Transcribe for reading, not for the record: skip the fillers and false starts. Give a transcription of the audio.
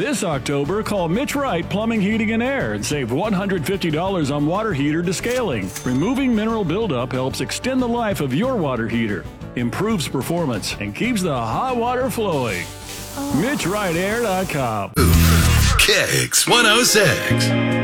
This October, call Mitch Wright Plumbing, Heating, and Air and save $150 on water heater descaling. Removing mineral buildup helps extend the life of your water heater, improves performance, and keeps the hot water flowing. MitchWrightAir.com. Kicks 106.